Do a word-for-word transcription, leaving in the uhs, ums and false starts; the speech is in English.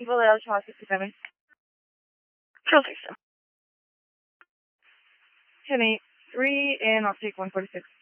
Valero, Charles sixty-seven. Charles sixty-seven. ten eight three, and I'll take one forty-six.